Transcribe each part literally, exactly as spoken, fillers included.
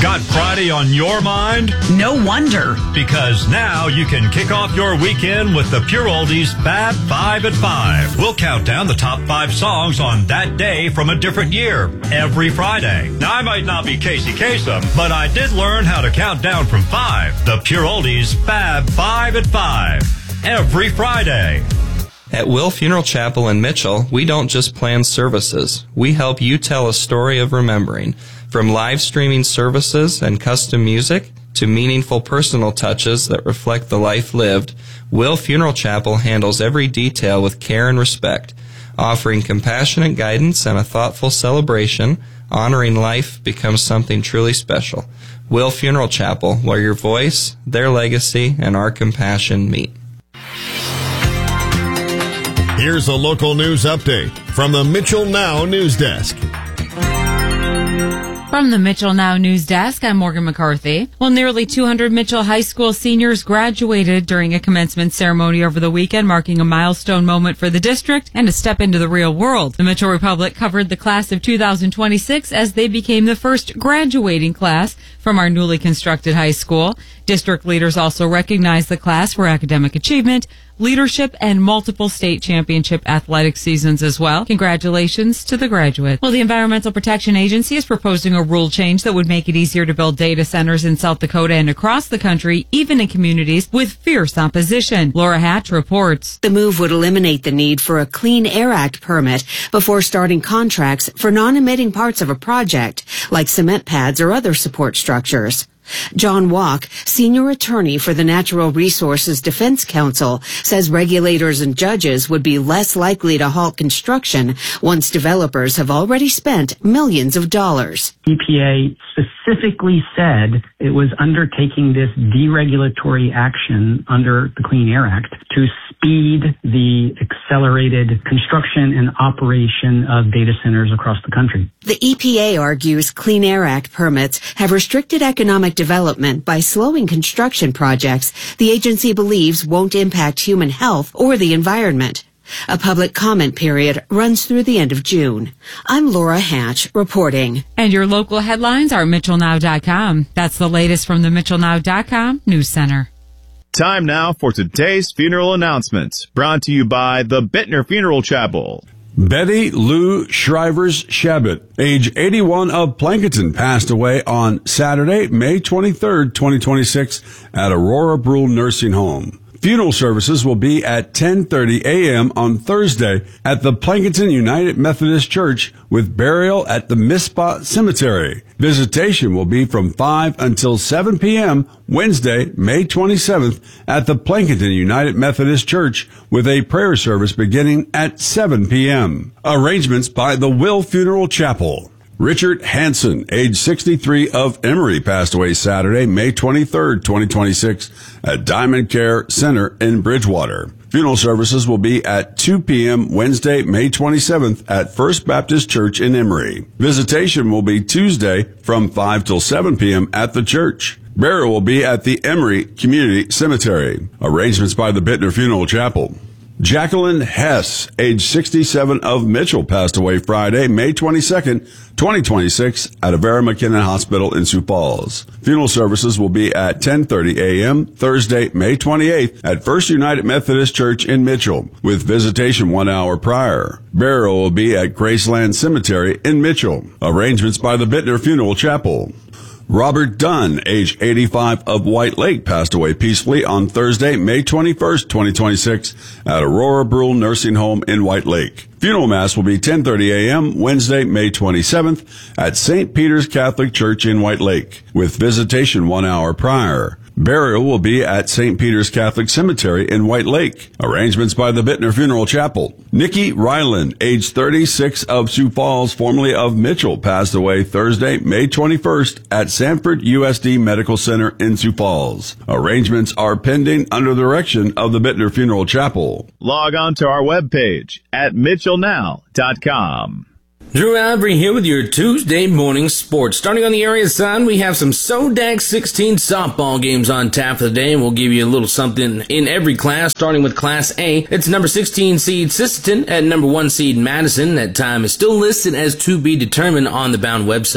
Got Friday on your mind? No wonder. Because now you can kick off your weekend with the Pure Oldies Fab Five at Five. We'll count down the top five songs on that day from a different year every Friday. Now, I might not be Casey Kasem, but I did learn how to count down from five. The Pure Oldies Fab Five at Five. Every Friday. At Will Funeral Chapel in Mitchell, we don't just plan services. We help you tell a story of remembering. From live streaming services and custom music to meaningful personal touches that reflect the life lived, Will Funeral Chapel handles every detail with care and respect, offering compassionate guidance and a thoughtful celebration. Honoring life becomes something truly special. Will Funeral Chapel, where your voice, their legacy, and our compassion meet. Here's a local news update from the Mitchell Now News Desk. From the Mitchell Now News Desk, I'm Morgan McCarthy. Well, nearly two hundred Mitchell High School seniors graduated during a commencement ceremony over the weekend, marking a milestone moment for the district and a step into the real world. The Mitchell Republic covered the class of two thousand twenty-six as they became the first graduating class from our newly constructed high school. District leaders also recognized the class for academic achievement, leadership, and multiple state championship athletic seasons as well. Congratulations to the graduates. Well, the Environmental Protection Agency is proposing a rule change that would make it easier to build data centers in South Dakota and across the country, even in communities with fierce opposition. Laura Hatch reports. The move would eliminate the need for a Clean Air Act permit before starting contracts for non-emitting parts of a project, like cement pads or other support structures. John Walk, senior attorney for the Natural Resources Defense Council, says regulators and judges would be less likely to halt construction once developers have already spent millions of dollars. E P A specifically said it was undertaking this deregulatory action under the Clean Air Act to speed the accelerated construction and operation of data centers across the country. The E P A argues Clean Air Act permits have restricted economic development by slowing construction projects the agency believes won't impact human health or the environment. A public comment period runs through the end of June. I'm Laura Hatch reporting. And your local headlines are Mitchell Now dot com. That's the latest from the Mitchell Now dot com News Center. Time now for today's funeral announcements, brought to you by the Bittner Funeral Chapel. Betty Lou Shrivers Shabbat, age eighty-one, of Plankinton, passed away on Saturday, May twenty-third, twenty twenty-six, at Aurora Brule Nursing Home. Funeral services will be at ten thirty a.m. on Thursday at the Plankinton United Methodist Church, with burial at the Mizpah Cemetery. Visitation will be from five until seven p.m. Wednesday, May twenty-seventh, at the Plankinton United Methodist Church, with a prayer service beginning at seven p.m. Arrangements by the Will Funeral Chapel. Richard Hansen, age sixty-three, of Emory, passed away Saturday, May twenty-third, twenty twenty-six, at Diamond Care Center in Bridgewater. Funeral services will be at two p.m. Wednesday, May twenty-seventh, at First Baptist Church in Emory. Visitation will be Tuesday from five till seven p.m. at the church. Burial will be at the Emory Community Cemetery. Arrangements by the Bittner Funeral Chapel. Jacqueline Hess, age sixty-seven, of Mitchell, passed away Friday, May twenty-second, twenty twenty-six, at Avera McKinnon Hospital in Sioux Falls. Funeral services will be at ten thirty a.m. Thursday, May twenty-eighth, at First United Methodist Church in Mitchell, with visitation one hour prior. Burial will be at Graceland Cemetery in Mitchell. Arrangements by the Bittner Funeral Chapel. Robert Dunn, age eighty-five, of White Lake, passed away peacefully on Thursday, May twenty-first, twenty twenty-six, at Aurora Brule Nursing Home in White Lake. Funeral Mass will be ten thirty a.m. Wednesday, May twenty-seventh, at Saint Peter's Catholic Church in White Lake, with visitation one hour prior. Burial will be at Saint Peter's Catholic Cemetery in White Lake. Arrangements by the Bittner Funeral Chapel. Nikki Ryland, age thirty-six, of Sioux Falls, formerly of Mitchell, passed away Thursday, May twenty-first, at Sanford U S D Medical Center in Sioux Falls. Arrangements are pending under the direction of the Bittner Funeral Chapel. Log on to our webpage at Mitchell Now dot com. Drew Albury here with your Tuesday morning sports. Starting on the area side, we have some SODAC sixteen softball games on tap for the day, and we'll give you a little something in every class, starting with Class A. It's number sixteen seed Sisseton at number one seed Madison. That time is still listed as to be determined on the Bound website.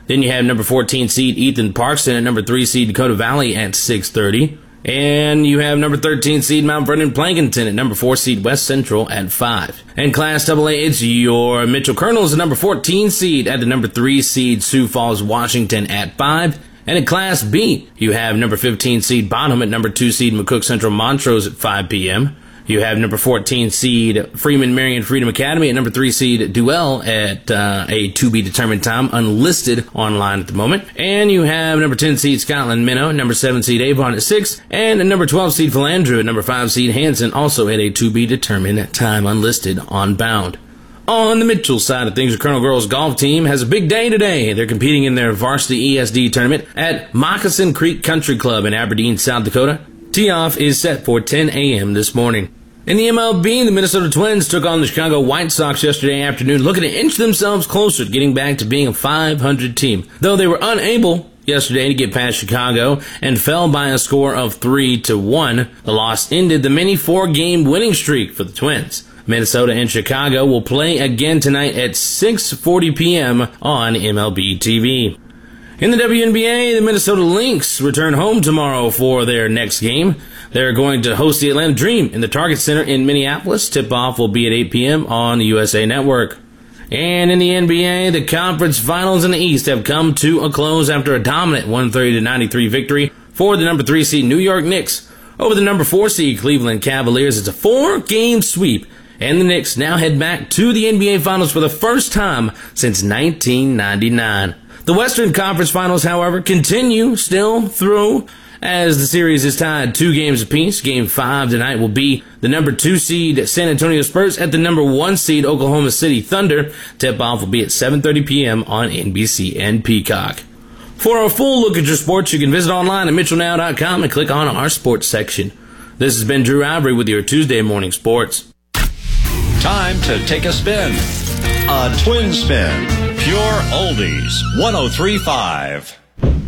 Then you have number fourteen seed Ethan Parkston and number three seed Dakota Valley at six thirty. And you have number thirteen seed Mount Vernon Plankinton at number four seed West Central at five. And Class double A, it's your Mitchell Colonels, the number fourteen seed at the number three seed Sioux Falls, Washington at five. And in Class B, you have number fifteen seed Bonham at number two seed McCook Central Montrose at five p.m. You have number fourteen seed Freeman Marion Freedom Academy at number three seed Duell at uh, a to-be-determined time, unlisted online at the moment. And you have number ten seed Scotland Minnow, number seven seed Avon at six, and number twelve seed Philandrew and number five seed Hanson, also at a to-be-determined time, unlisted on bound. On the Mitchell side of things, the Colonel Girls Golf Team has a big day today. They're competing in their varsity E S D tournament at Moccasin Creek Country Club in Aberdeen, South Dakota. Tee-off is set for ten a.m. this morning. In the M L B, the Minnesota Twins took on the Chicago White Sox yesterday afternoon, looking to inch themselves closer to getting back to being a five hundred team. Though they were unable yesterday to get past Chicago and fell by a score of three to one, the loss ended the mini four-game winning streak for the Twins. Minnesota and Chicago will play again tonight at six forty p.m. on M L B T V. In the W N B A, the Minnesota Lynx return home tomorrow for their next game. They're going to host the Atlanta Dream in the Target Center in Minneapolis. Tip-off will be at eight p.m. on the U S A Network. And in the N B A, the conference finals in the East have come to a close after a dominant one thirty to ninety-three victory for the number three seed New York Knicks over the number four seed Cleveland Cavaliers. It's a four-game sweep, and the Knicks now head back to the N B A Finals for the first time since nineteen ninety-nine. The Western Conference Finals, however, continue still through as the series is tied two games apiece. Game five tonight will be the number two seed San Antonio Spurs at the number one seed Oklahoma City Thunder. Tip-off will be at seven thirty p.m. on N B C and Peacock. For a full look at your sports, you can visit online at mitchell now dot com and click on our sports section. This has been Drew Ivory with your Tuesday Morning Sports. Time to take a spin. A twin spin. Pure Oldies, one oh three point five.